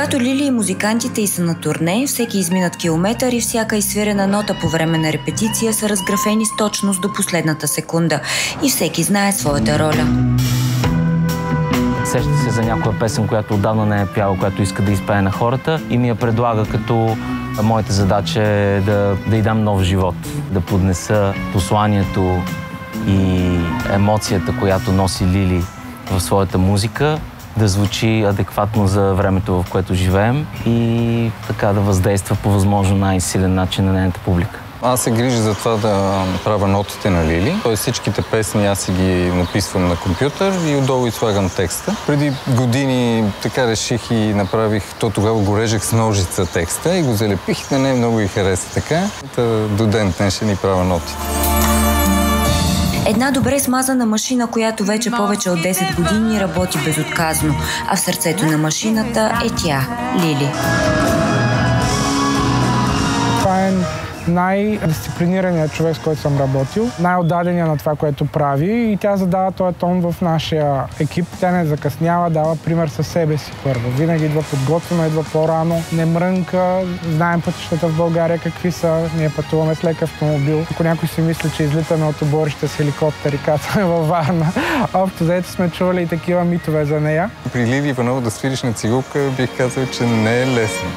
Когато Лили и музикантите й са на турне, всеки изминат километър и всяка изсвирена нота по време на репетиция са разграфени с точност до последната секунда и всеки знае своята роля. Сеща се за някоя песен, която отдавна не е пяла, която иска да изпее на хората и ми я предлага като моята задача е да й дам нов живот, да поднеса посланието и емоцията, която носи Лили в своята музика, да звучи адекватно за времето, в което живеем и така да въздейства по възможно най-силен начин на нейната публика. Аз се грижа за това да правя нотите на Лили. Тоест всичките песни аз си ги написвам на компютър и отдолу и слагам текста. Преди години така реших и направих, то тогава го режех с ножица текста и го залепих, на нея много и хареса така. До ден днес ще ни правя нотите. Една добре смазана машина, която вече повече от 10 години работи безотказно, а в сърцето на машината е тя, Лили. Това е най-дисциплинираният човек, с който съм работил, най-отдадения на това, което прави и тя задава този тон в нашия екип. Тя не закъснява, дава пример със себе си първо. Винаги идва подготвено, идва по-рано, не мрънка. Знаем пътищата в България какви са. Ние пътуваме с лек автомобил. Ако някой си мисли, че излитаме от оборище с хеликоптери, кацаме във Варна. Общо взето сме чували и такива митове за нея. При Лили Иванова да свириш на цигулка, бих казал, че не е лесно.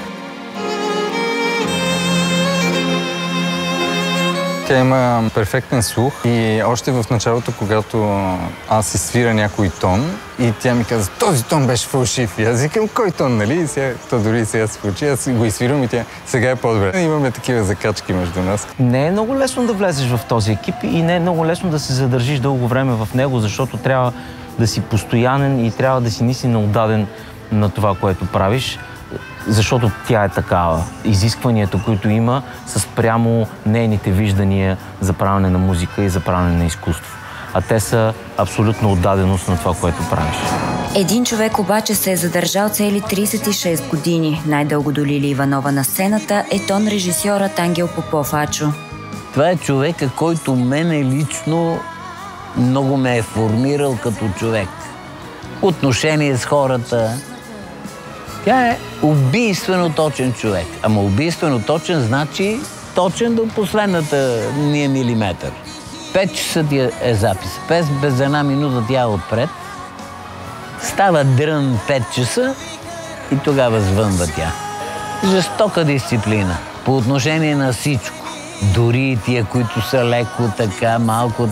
Тя има перфектен слух и още в началото, когато аз си свира някой тон и тя ми каза, този тон беше фалшив. И аз викам, кой тон, нали? И сега, то дори сега се случи, аз го изсвирам и тя сега е по-добре. Имаме такива закачки между нас. Не е много лесно да влезеш в този екип и не е много лесно да се задържиш дълго време в него, защото трябва да си постоянен и трябва да си наистина отдаден на това, което правиш. Защото тя е такава. Изискванията, които има, са спрямо нейните виждания за правене на музика и за правене на изкуство. А те са абсолютно отдаденост на това, което правиш. Един човек обаче се е задържал цели 36 години. Най-дълго до Лили Иванова на сцената е тон-режисьорът Ангел Попов Ачо. Това е човека, който мене лично много ме е формирал като човек. Отношение с хората. Тя е убийствено точен човек. Ама убийствено точен значи точен до последната ни милиметър. 5 часа ти е запис. Без една минута тя е отпред. Става дрън 5 часа и тогава звънва тя. Жестока дисциплина по отношение на всичко. Дори и тия, които са леко така, малко...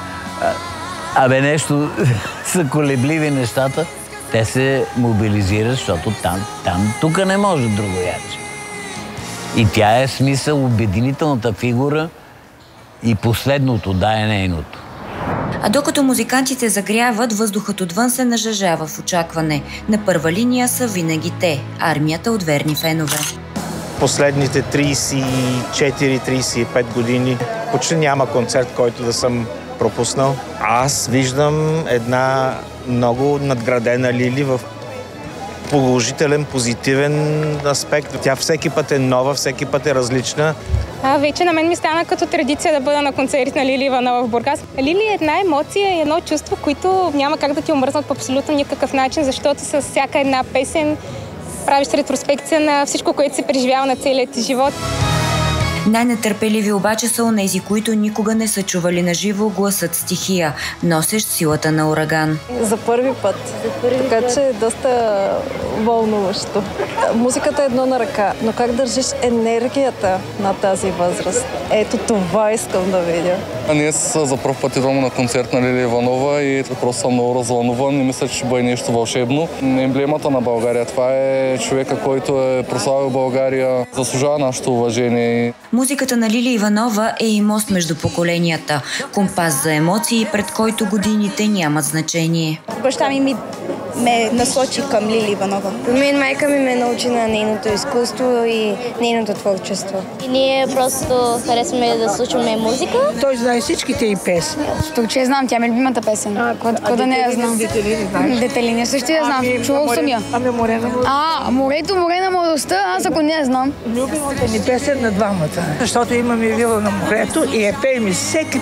нещо са колебливи нещата. Те се мобилизират, защото тук не може друго яче. И тя е смисъл обединителната фигура и последното, да, е нейното. А докато музикантите загряват, въздухът отвън се нажежава в очакване. На първа линия са винаги те, армията от верни фенове. Последните 34-35 години почти няма концерт, който да съм пропуснал. Аз виждам една много надградена Лили в положителен, позитивен аспект. Тя всеки път е нова, всеки път е различна. Вече на мен ми стана като традиция да бъда на концерт на Лили Иванова в Бургас. Лили е една емоция и едно чувство, които няма как да ти омръзнат по абсолютно никакъв начин, защото с всяка една песен правиш ретроспекция на всичко, което си преживява на целия ти живот. Най-нетърпеливи обаче са онези, които никога не са чували на живо гласът стихия, носещ силата на ураган. За първи път. Така че е доста вълнуващо. Музиката е едно на ръка, но как държиш енергията на тази възраст? Ето това искам да видя. Днес за първ път идвам на концерт на Лили Иванова и просто съм много развълнуван и мисля, че ще бъде нещо вълшебно. Емблемата на България. Това е човека, който е прославил България. Заслужава нашето уважение. Музиката на Лили Иванова е и мост между поколенията. Компас за емоции, пред който годините нямат значение. Баща ми ме насочи към Лили Иванова. Мен майка ми ме научи на нейното изкуство и нейното творчество. И ние просто харесваме да слушаме музика. Той знае всичките и песни. Че знам, тя е любимата песен. Какво да не я знам? Детелини знаеш? Детелини също я знам. Чувал съм я. Ами море на младостта. Морето, море на младостта, аз ако не я знам. Любимата ни песен на двамата. Защото имаме вила на морето и я пеем всеки път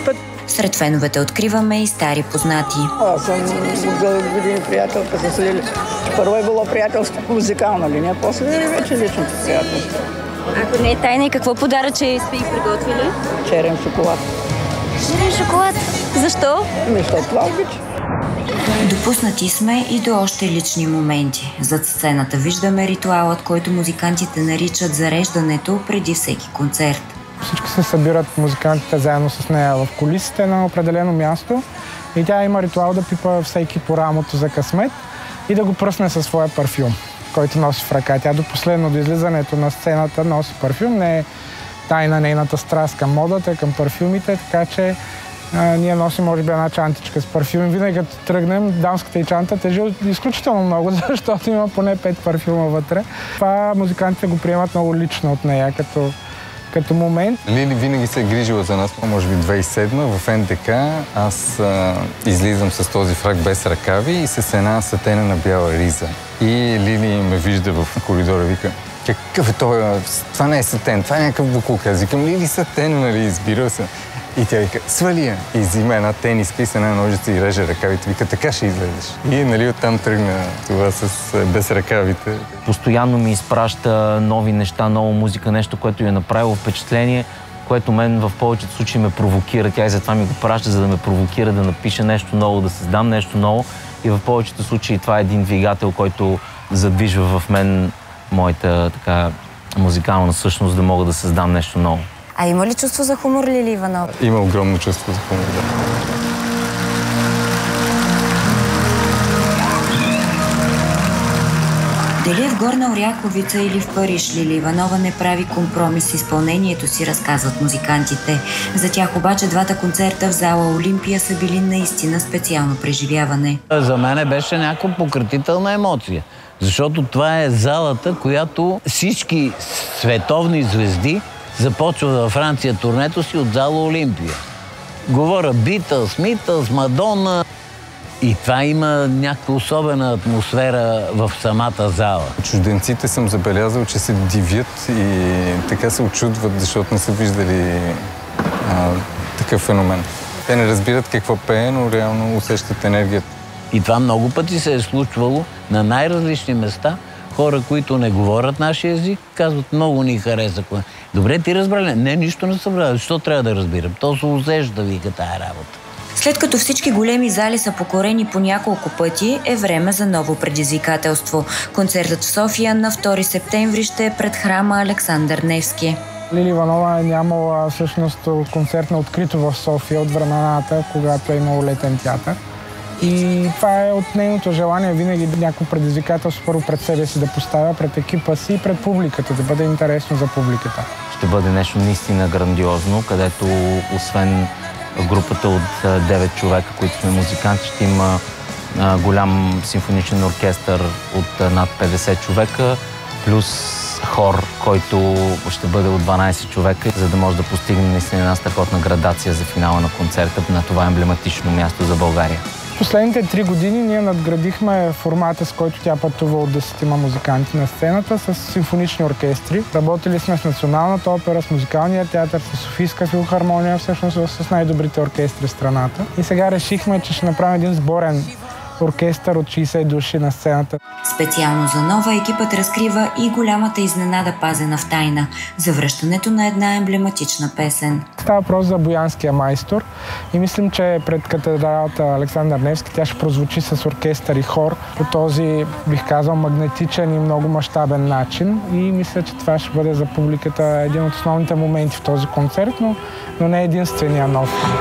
Сред феновете откриваме и стари познати. Аз съм за години приятелка с Лили. Първо е било приятелство по музикална линия, после вече личното приятелство. Ако не е тайна, и какво подаръче сте и приготвили? Черен шоколад. Черен шоколад? Защо? Защото това обича. Допуснати сме и до още лични моменти. Зад сцената виждаме ритуалът, който музикантите наричат зареждането преди всеки концерт. Всички се събират музикантите заедно с нея в кулисите на определено място и тя има ритуал да пипа всеки по рамото за късмет и да го пръсне със своя парфюм, който носи в ръка. Тя до последно, до излизането на сцената носи парфюм. Не е тайна нейната страст към модата, към парфюмите, така че ние носим, може би, една чантичка с парфюми. Винаги като тръгнем, дамската и чанта тежи изключително много, защото има поне 5 парфюма вътре. Това музикантите го приемат много лично от нея, като момент. Лили винаги се е грижила за нас. Може би 2007 в НДК аз излизам с този фрак без ръкави и с една сатенена бяла риза. И Лили ме вижда в коридора и вика: какъв е това? Това не е сатен, това е някакъв буклук. Аз викам: Лили, сатен, нали, избира се. И тя вика: свали я. И взима една тениска и с една ножица и реже ръкавите. Вика: така ще излезеш. И нали оттам тръгна това без ръкавите. Постоянно ми изпраща нови неща, нова музика, нещо, което е направило впечатление, което мен в повечето случаи ме провокира. Тя и затова ми го праща, за да ме провокира да напиша нещо ново, да създам нещо ново. И в повечето случаи това е един двигател, който задвижва в мен моята така музикална същност, да мога да създам нещо ново. А има ли чувство за хумор, Лили Иванова? Има огромно чувство за хумор, да. Дали е в Горна Оряховица или в Париж, Лили Иванова не прави компромис с изпълнението си, разказват музикантите. За тях обаче двата концерта в зала Олимпия са били наистина специално преживяване. За мен беше някаква пократителна емоция, защото това е залата, която всички световни звезди започва във Франция турнето си от зала Олимпия. Говоря Битълс, Митълс, Мадона. И това има някаква особена атмосфера в самата зала. Чужденците съм забелязал, че се дивят и така се очудват, защото не са виждали такъв феномен. Те не разбират какво пее, но реално усещат енергията. И това много пъти се е случвало на най-различни места. Хора, които не говорят нашия език, казват: много ни хареса. Добре, ти разбра ли? Не, нищо не съм разбрал. Защо трябва да разбирам? То се усеща, вика, тая работа. След като всички големи зали са покорени по няколко пъти, е време за ново предизвикателство. Концертът в София на 2 септември ще е пред храма Александър Невски. Лили Иванова е нямала всъщност концерт на открито в София от времената, когато е имало летен театър. И това е от нейното желание винаги някакво предизвикателство първо пред себе си да поставя, пред екипа си и пред публиката, да бъде интересно за публиката. Ще бъде нещо наистина грандиозно, където освен групата от 9 човека, които сме музиканти, ще има голям симфоничен оркестър от над 50 човека, плюс хор, който ще бъде от 12 човека, за да може да постигне наистина една страхотна градация за финала на концерта на това емблематично място за България. Последните 3 години ние надградихме формата, с който тя пътува от 10 музиканти на сцената с симфонични оркестри. Работили сме с Националната опера, с Музикалния театър, с Софийска филхармония, всъщност с най-добрите оркестри в страната. И сега решихме, че ще направим един сборен оркестър от 60 души на сцената. Специално за нова екипът разкрива и голямата изненада, пазена в тайна – завръщането на една емблематична песен. Става въпрос за Боянския майстор и мислим, че пред катедралата Александър Невски тя ще прозвучи с оркестър и хор по този, бих казал, магнетичен и много мащабен начин. И мисля, че това ще бъде за публиката един от основните моменти в този концерт, но не единствения нов.